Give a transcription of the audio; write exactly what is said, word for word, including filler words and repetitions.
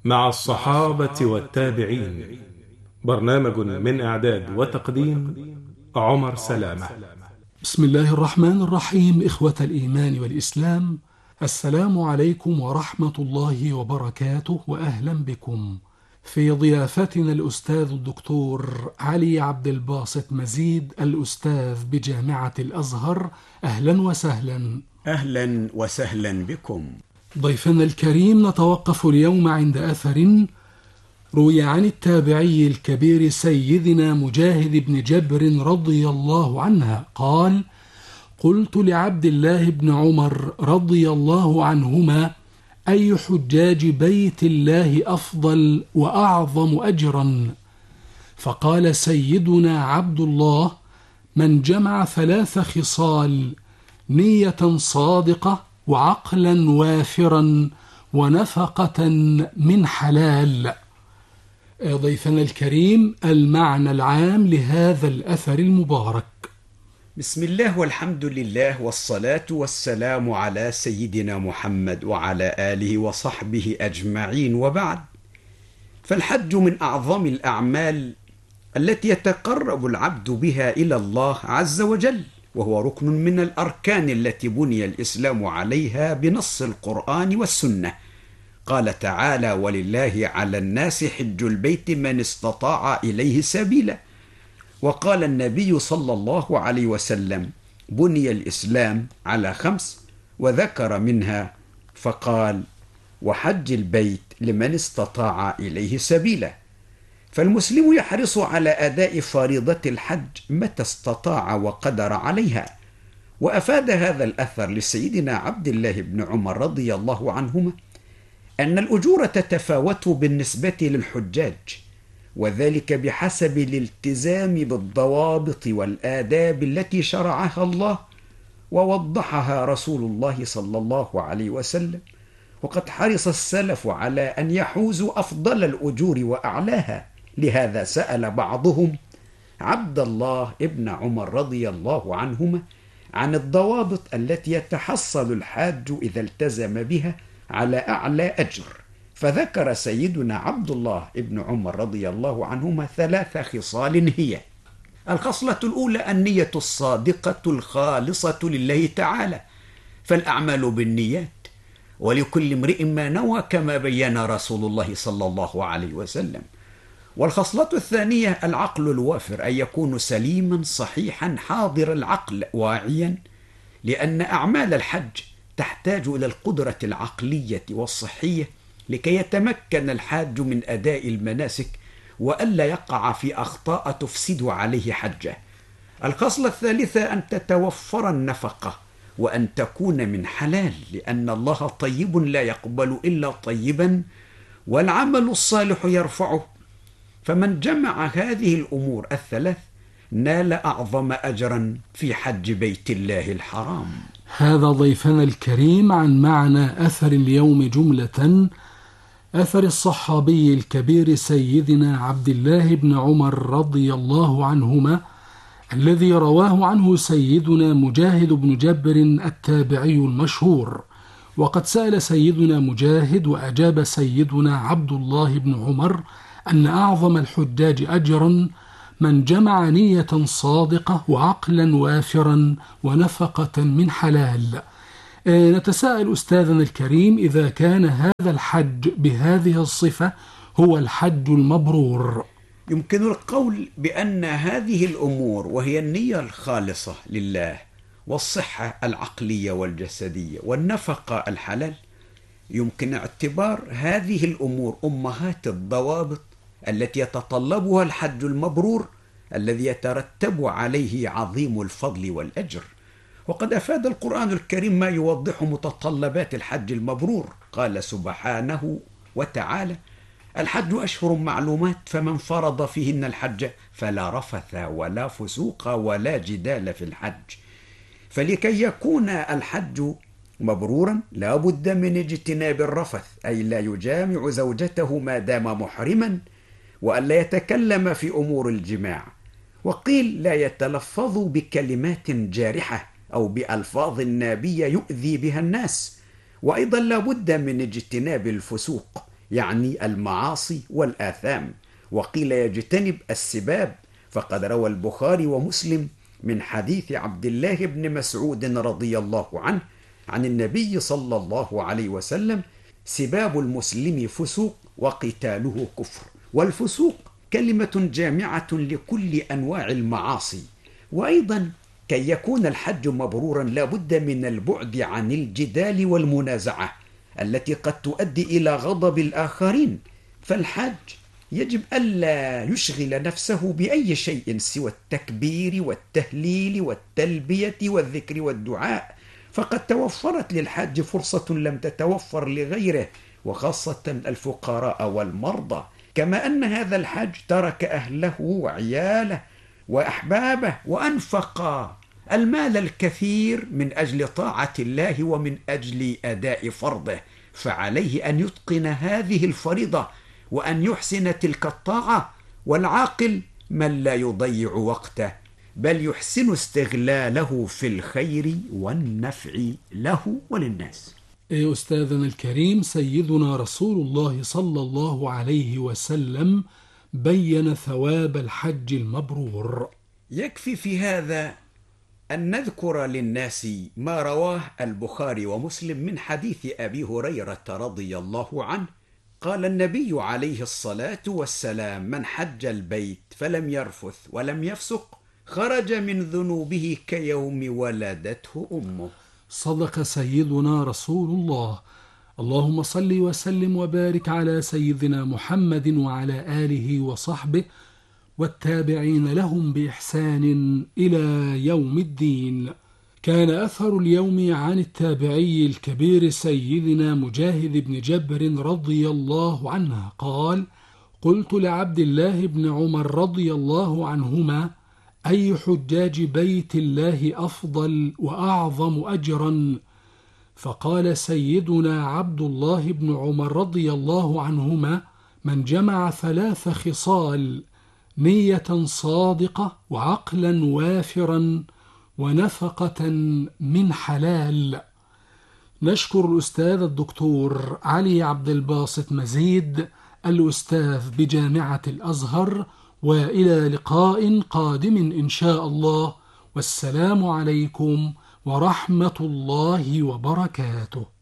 مع الصحابة والتابعين. برنامج من إعداد وتقديم عمر سلامة. بسم الله الرحمن الرحيم. إخوة الإيمان والإسلام، السلام عليكم ورحمة الله وبركاته، وأهلا بكم في ضيافتنا الأستاذ الدكتور علي عبد الباسط مزيد، الأستاذ بجامعة الأزهر. أهلا وسهلا. أهلا وسهلا بكم. ضيفنا الكريم، نتوقف اليوم عند أثر روي عن التابعي الكبير سيدنا مجاهد بن جبر رضي الله عنه قال: قلت لعبد الله بن عمر رضي الله عنهما: أي حجاج بيت الله أفضل وأعظم أجرا؟ فقال سيدنا عبد الله: من جمع ثلاث خصال: نية صادقة، وعقلا وافرا، ونفقة من حلال. ضيفنا الكريم، المعنى العام لهذا الأثر المبارك. بسم الله والحمد لله والصلاة والسلام على سيدنا محمد وعلى آله وصحبه أجمعين، وبعد. فالحج من أعظم الأعمال التي يتقرب العبد بها إلى الله عز وجل، وهو ركن من الأركان التي بني الإسلام عليها بنص القرآن والسنة. قال تعالى: ولله على الناس حج البيت من استطاع إليه سبيلا. وقال النبي صلى الله عليه وسلم: بني الإسلام على خمس، وذكر منها فقال: وحج البيت لمن استطاع إليه سبيلا. فالمسلم يحرص على أداء فريضة الحج متى استطاع وقدر عليها. وأفاد هذا الأثر لسيدنا عبد الله بن عمر رضي الله عنهما أن الأجور تتفاوت بالنسبة للحجاج، وذلك بحسب الالتزام بالضوابط والآداب التي شرعها الله ووضحها رسول الله صلى الله عليه وسلم. وقد حرص السلف على أن يحوزوا أفضل الأجور وأعلاها، لهذا سأل بعضهم عبد الله ابن عمر رضي الله عنهما عن الضوابط التي يتحصل الحاج إذا التزم بها على أعلى أجر، فذكر سيدنا عبد الله ابن عمر رضي الله عنهما ثلاث خصال هي: الخصلة الأولى النية الصادقة الخالصة لله تعالى، فالأعمال بالنيات، ولكل امرئ ما نوى كما بين رسول الله صلى الله عليه وسلم. والخصلة الثانية العقل الوافر، أن يكون سليما صحيحا حاضر العقل واعيا، لأن أعمال الحج تحتاج إلى القدرة العقلية والصحية لكي يتمكن الحاج من أداء المناسك، وألا يقع في أخطاء تفسد عليه حجه. الخصلة الثالثة أن تتوفر النفقة، وأن تكون من حلال، لأن الله طيب لا يقبل إلا طيبا، والعمل الصالح يرفعه. فمن جمع هذه الأمور الثلاث نال أعظم أجرا في حج بيت الله الحرام. هذا ضيفنا الكريم عن معنى أثر اليوم جملة: أثر الصحابي الكبير سيدنا عبد الله بن عمر رضي الله عنهما، الذي رواه عنه سيدنا مجاهد بن جبر التابعي المشهور. وقد سأل سيدنا مجاهد وأجاب سيدنا عبد الله بن عمر أن أعظم الحجاج أجرا من جمع نية صادقة، وعقلا وافرا، ونفقة من حلال. نتساءل أستاذنا الكريم، إذا كان هذا الحج بهذه الصفة هو الحج المبرور؟ يمكن القول بأن هذه الأمور، وهي النية الخالصة لله، والصحة العقلية والجسدية، والنفقة الحلال، يمكن اعتبار هذه الأمور أمهات الضوابط التي يتطلبها الحج المبرور، الذي يترتب عليه عظيم الفضل والأجر. وقد أفاد القرآن الكريم ما يوضح متطلبات الحج المبرور. قال سبحانه وتعالى: الحج أشهر معلومات، فمن فرض فيهن الحج فلا رفث ولا فسوق ولا جدال في الحج. فلكي يكون الحج مبرورا لا بد من اجتناب الرفث، أي لا يجامع زوجته ما دام محرما، وألا يتكلم في أمور الجماع. وقيل لا يتلفظ بكلمات جارحة أو بألفاظ نابية يؤذي بها الناس. وأيضا لا بد من اجتناب الفسوق، يعني المعاصي والآثام، وقيل يجتنب السباب، فقد روى البخاري ومسلم من حديث عبد الله بن مسعود رضي الله عنه عن النبي صلى الله عليه وسلم: سباب المسلم فسوق وقتاله كفر. والفسوق كلمة جامعة لكل أنواع المعاصي. وأيضا كي يكون الحج مبرورا لا بد من البعد عن الجدال والمنازعة التي قد تؤدي إلى غضب الآخرين، فالحاج يجب ألا يشغل نفسه بأي شيء سوى التكبير والتهليل والتلبية والذكر والدعاء، فقد توفرت للحاج فرصة لم تتوفر لغيره، وخاصة الفقراء والمرضى. كما أن هذا الحاج ترك أهله وعياله وأحبابه وأنفق المال الكثير من أجل طاعة الله ومن أجل أداء فرضه، فعليه أن يتقن هذه الفريضة وأن يحسن تلك الطاعة. والعاقل من لا يضيع وقته بل يحسن استغلاله في الخير والنفع له وللناس. يا أستاذنا الكريم، سيدنا رسول الله صلى الله عليه وسلم بين ثواب الحج المبرور. يكفي في هذا أن نذكر للناس ما رواه البخاري ومسلم من حديث أبي هريرة رضي الله عنه قال النبي عليه الصلاة والسلام: من حج البيت فلم يرفث ولم يفسق خرج من ذنوبه كيوم ولدته أمه. صدق سيدنا رسول الله. اللهم صل وسلم وبارك على سيدنا محمد وعلى آله وصحبه والتابعين لهم بإحسان إلى يوم الدين. كان أثر اليوم عن التابعي الكبير سيدنا مجاهد بن جبر رضي الله عنه قال: قلت لعبد الله بن عمر رضي الله عنهما: أي حجاج بيت الله أفضل وأعظم أجرا؟ فقال سيدنا عبد الله بن عمر رضي الله عنهما: من جمع ثلاث خصال: نية صادقة وعقلا وافرا ونفقة من حلال. نشكر الأستاذ الدكتور علي عبد الباسط مزيد الأستاذ بجامعة الأزهر، وإلى لقاء قادم إن شاء الله، والسلام عليكم ورحمة الله وبركاته.